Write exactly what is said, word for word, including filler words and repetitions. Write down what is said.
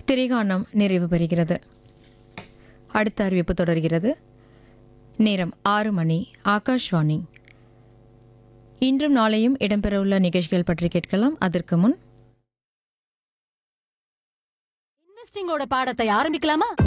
திரைகாணம் நிறைவு பெறுகிறது. அடுத்த அறிவிப்பு தொடர்கிறது. நேரம் ஆறு மணி. ஆகாஷ்வாணி. இன்றும் நாளையும் இடம்பெறவுள்ள நிகழ்ச்சிகள் பற்றி கேட்கலாம். அதற்கு முன் இன்வெஸ்டிங்கோட பாடத்தை ஆரம்பிக்கலாமா?